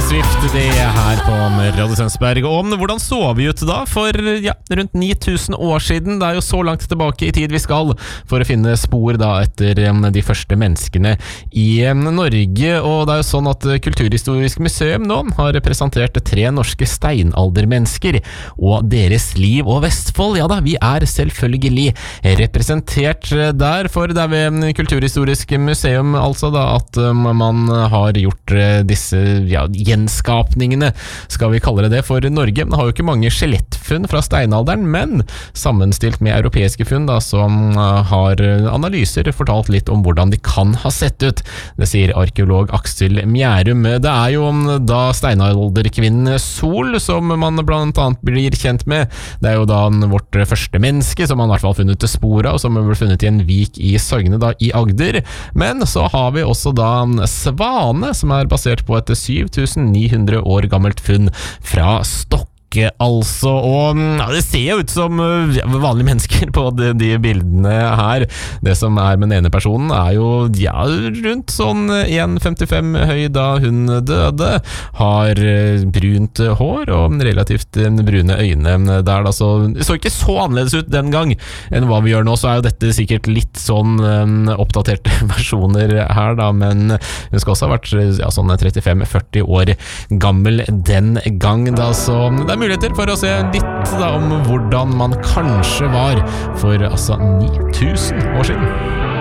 Swift, det her på Radio Tønsberg. Og hvordan så vi ut da for rundt 9000 år siden? Det jo så langt tilbake i tid vi skal for å finne spor da etter de første menneskene i Norge. Og det jo sånn at Kulturhistorisk museum nå har presentert 3 norske steinaldermennesker og deres liv. Og Vestfold, ja da, vi selvfølgelig representert der, for det ved Kulturhistorisk museum altså da at man har gjort disse gjenskapningene, skal vi kalle det for Norge. Man har jo ikke mange skjelettfunn fra steinalderen, men sammenstilt med europeiske funn da, som har analyser fortalt litt om hvordan de kan ha sett ut. Det sier arkeolog Aksel Mjærum. Det jo da steinalderkvinnen Sol som man blant annet blir kjent med. Det jo da vårt første menneske som man i hvert fall funnet spor av, som ble funnet i en vik i Sogne da, i Agder. Men så har vi også da Svane, som basert på et 7900 år gammelt funn fra Stokke, altså, og det ser jo ut som vanlige mennesker på de bildene her. Det som med den ene personen jo rundt sånn 1,55 høy da hun døde, har brunt hår og relativt brune øyne der da, så det så ikke så annerledes ut den gang enn hva vi gjør nå. Så jo dette sikkert litt sånn oppdaterte versjoner her da, men hun skal også ha vært sånn 35-40 år gammel den gang da, så det muligheter for å se litt da om hvordan man kanskje var for 9000 år siden.